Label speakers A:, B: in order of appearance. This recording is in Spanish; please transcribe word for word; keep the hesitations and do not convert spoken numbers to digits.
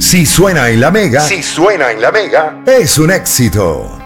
A: Si suena en la Mega,
B: Si suena en la Mega,
A: es un éxito.